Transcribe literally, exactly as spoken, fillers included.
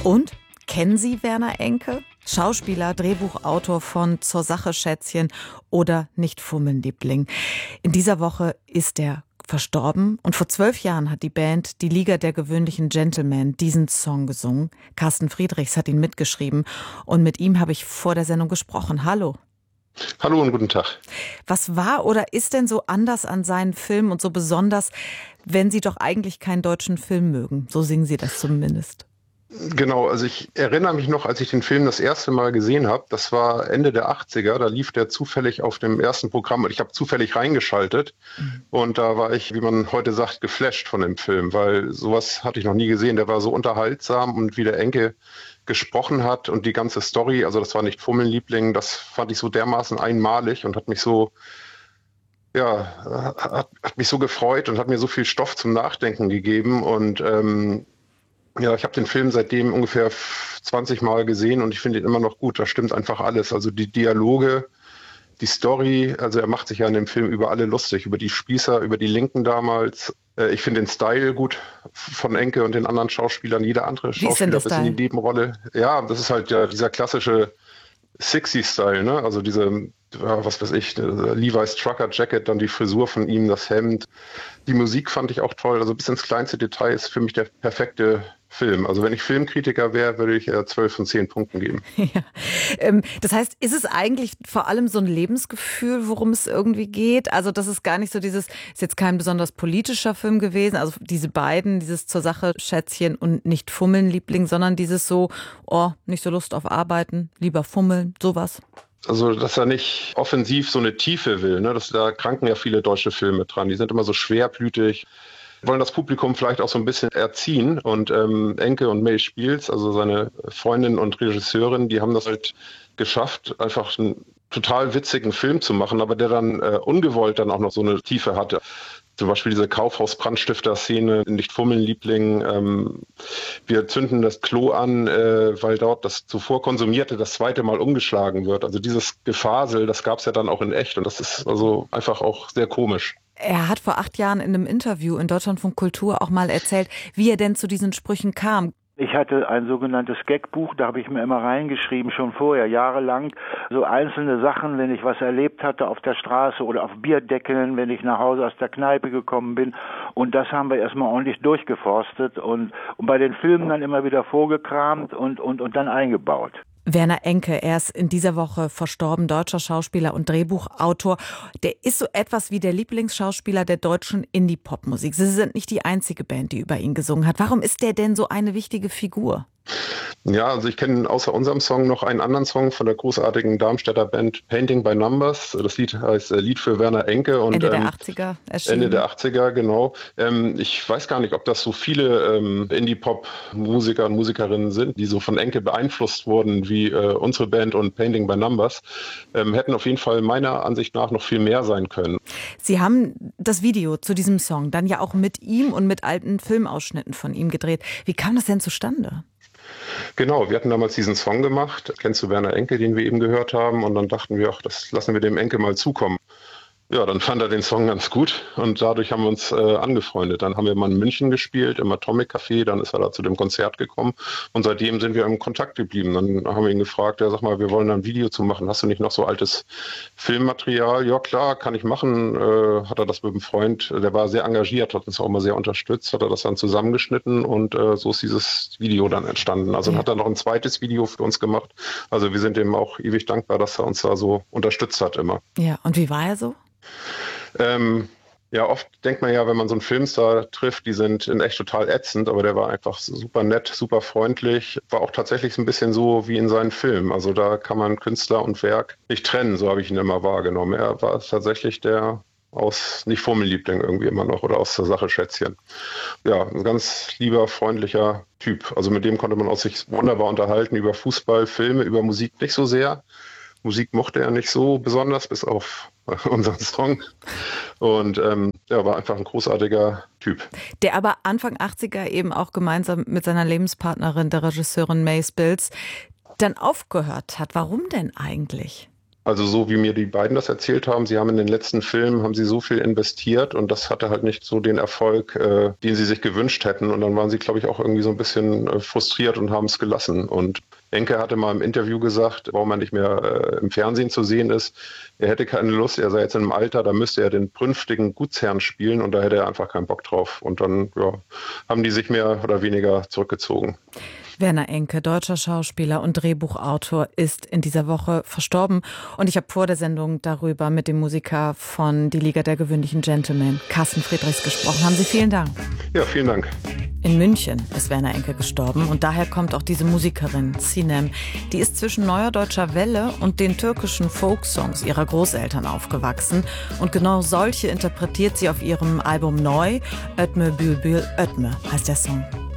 Und kennen Sie Werner Enke? Schauspieler, Drehbuchautor von Zur Sache Schätzchen oder Nicht fummeln, Liebling. In dieser Woche ist er verstorben und vor zwölf Jahren hat die Band Die Liga der gewöhnlichen Gentlemen diesen Song gesungen. Carsten Friedrichs hat ihn mitgeschrieben und mit ihm habe ich vor der Sendung gesprochen. Hallo. Hallo und guten Tag. Was war oder ist denn so anders an seinen Filmen und so besonders, wenn Sie doch eigentlich keinen deutschen Film mögen? So singen Sie das zumindest. Genau, also ich erinnere mich noch, als ich den Film das erste Mal gesehen habe, das war Ende der achtziger, da lief der zufällig auf dem ersten Programm und ich habe zufällig reingeschaltet mhm. und da war ich, wie man heute sagt, geflasht von dem Film, weil sowas hatte ich noch nie gesehen, der war so unterhaltsam und wie der Enke gesprochen hat und die ganze Story, also das war nicht Fummeln, Liebling, das fand ich so dermaßen einmalig und hat mich so ja, hat, hat mich so gefreut und hat mir so viel Stoff zum Nachdenken gegeben und ähm, ja, ich habe den Film seitdem ungefähr zwanzig Mal gesehen und ich finde ihn immer noch gut. Da stimmt einfach alles. Also die Dialoge, die Story, also er macht sich ja in dem Film über alle lustig, über die Spießer, über die Linken damals. Ich finde den Style gut von Enke und den anderen Schauspielern. Jeder andere Schauspieler bis in die Nebenrolle. Ja, das ist halt ja dieser klassische sixties-Style, ne? Also diese, ja, was weiß ich, Levi's Trucker Jacket, dann die Frisur von ihm, das Hemd. Die Musik fand ich auch toll. Also bis ins kleinste Detail ist für mich der perfekte Film. Also wenn ich Filmkritiker wäre, würde ich äh, zwölf von zehn Punkten geben. Ja. Ähm, das heißt, ist es eigentlich vor allem so ein Lebensgefühl, worum es irgendwie geht? Also das ist gar nicht so dieses, ist jetzt kein besonders politischer Film gewesen, also diese beiden, dieses Zur Sache Schätzchen und Nicht fummeln, Liebling, sondern dieses so, oh, nicht so Lust auf Arbeiten, lieber fummeln, sowas. Also, dass er nicht offensiv so eine Tiefe will, ne? Das, da kranken ja viele deutsche Filme dran. Die sind immer so schwerblütig, wollen das Publikum vielleicht auch so ein bisschen erziehen. Und ähm, Enke und May Spiels, also seine Freundin und Regisseurin, die haben das halt geschafft, einfach einen total witzigen Film zu machen, aber der dann äh, ungewollt dann auch noch so eine Tiefe hatte. Zum Beispiel diese Kaufhaus-Brandstifter-Szene, Nicht fummeln, Liebling. Ähm, wir zünden das Klo an, äh, weil dort das zuvor Konsumierte das zweite Mal umgeschlagen wird. Also dieses Gefasel, das gab es ja dann auch in echt. Und das ist also einfach auch sehr komisch. Er hat vor acht Jahren in einem Interview in Deutschlandfunk Kultur auch mal erzählt, wie er denn zu diesen Sprüchen kam. Ich hatte ein sogenanntes Gagbuch, da habe ich mir immer reingeschrieben, schon vorher, jahrelang, so einzelne Sachen, wenn ich was erlebt hatte auf der Straße oder auf Bierdeckeln, wenn ich nach Hause aus der Kneipe gekommen bin. Und das haben wir erstmal ordentlich durchgeforstet und, und bei den Filmen dann immer wieder vorgekramt und, und, und dann eingebaut. Werner Enke, er ist in dieser Woche verstorben, deutscher Schauspieler und Drehbuchautor. Der ist so etwas wie der Lieblingsschauspieler der deutschen Indie-Pop-Musik. Sie sind nicht die einzige Band, die über ihn gesungen hat. Warum ist der denn so eine wichtige Figur? Ja, also ich kenne außer unserem Song noch einen anderen Song von der großartigen Darmstädter Band Painting by Numbers. Das Lied heißt Lied für Werner Enke. Und, Ende der ähm, achtziger erschienen. Ende der achtziger, genau. Ähm, ich weiß gar nicht, ob das so viele ähm, Indie-Pop-Musiker und Musikerinnen sind, die so von Enke beeinflusst wurden wie äh, unsere Band und Painting by Numbers. Ähm, hätten auf jeden Fall meiner Ansicht nach noch viel mehr sein können. Sie haben das Video zu diesem Song dann ja auch mit ihm und mit alten Filmausschnitten von ihm gedreht. Wie kam das denn zustande? Genau, wir hatten damals diesen Song gemacht, kennst du Werner Enke, den wir eben gehört haben, und dann dachten wir, ach, das lassen wir dem Enke mal zukommen. Ja, dann fand er den Song ganz gut und dadurch haben wir uns äh, angefreundet. Dann haben wir mal in München gespielt, im Atomic Café, dann ist er da zu dem Konzert gekommen und seitdem sind wir im Kontakt geblieben. Dann haben wir ihn gefragt, ja, sag mal, wir wollen da ein Video zu machen, hast du nicht noch so altes Filmmaterial? Ja klar, kann ich machen. Äh, hat er das mit einem Freund, der war sehr engagiert, hat uns auch immer sehr unterstützt, hat er das dann zusammengeschnitten und äh, so ist dieses Video dann entstanden. Also ja. Hat er noch ein zweites Video für uns gemacht. Also wir sind ihm auch ewig dankbar, dass er uns da so unterstützt hat immer. Ja, und wie war er so? Ähm, ja, oft denkt man ja, wenn man so einen Filmstar trifft, die sind in echt total ätzend, aber der war einfach super nett, super freundlich, war auch tatsächlich so ein bisschen so wie in seinen Filmen. Also da kann man Künstler und Werk nicht trennen, so habe ich ihn immer wahrgenommen. Er war tatsächlich der aus Nicht fummeln, Liebling irgendwie immer noch oder aus Zur Sache Schätzchen. Ja, ein ganz lieber, freundlicher Typ. Also mit dem konnte man auch sich wunderbar unterhalten über Fußball, Filme, über Musik nicht so sehr. Musik mochte er nicht so besonders, bis auf unseren Song. Und ähm, er war einfach ein großartiger Typ. Der aber Anfang achtziger eben auch gemeinsam mit seiner Lebenspartnerin, der Regisseurin May Spiels, dann aufgehört hat. Warum denn eigentlich? Also so wie mir die beiden das erzählt haben, sie haben in den letzten Filmen, haben sie so viel investiert und das hatte halt nicht so den Erfolg, äh, den sie sich gewünscht hätten. Und dann waren sie, glaube ich, auch irgendwie so ein bisschen äh, frustriert und haben es gelassen. Und Enke hatte mal im Interview gesagt, warum er nicht mehr äh, im Fernsehen zu sehen ist. Er hätte keine Lust, er sei jetzt in einem Alter, da müsste er den prünftigen Gutsherrn spielen und da hätte er einfach keinen Bock drauf. Und dann ja, haben die sich mehr oder weniger zurückgezogen. Werner Enke, deutscher Schauspieler und Drehbuchautor, ist in dieser Woche verstorben. Und ich habe vor der Sendung darüber mit dem Musiker von Die Liga der gewöhnlichen Gentlemen, Carsten Friedrichs, gesprochen. Haben Sie vielen Dank. Ja, vielen Dank. In München ist Werner Enke gestorben und daher kommt auch diese Musikerin, Sinem. Die ist zwischen Neuer Deutscher Welle und den türkischen Folksongs ihrer Großeltern aufgewachsen. Und genau solche interpretiert sie auf ihrem Album Neu. Ötme Bülbül Ötme heißt der Song.